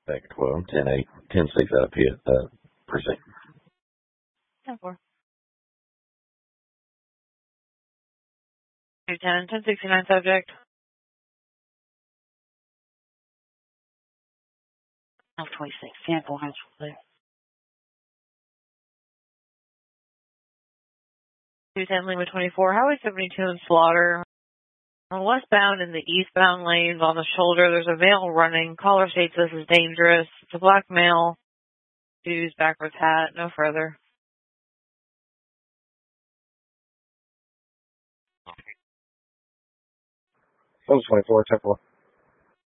Back at 12, 10-8, 10-6 out of precinct. 10-4. 210, 1069 subject. 26, 10-4, high school clear. 210, Lima 24, Highway 72 in Slaughter. On westbound in the eastbound lanes on the shoulder, there's a male running. Caller states this is dangerous. It's a black male. Shoes, backwards hat, no further. 24, 10-4.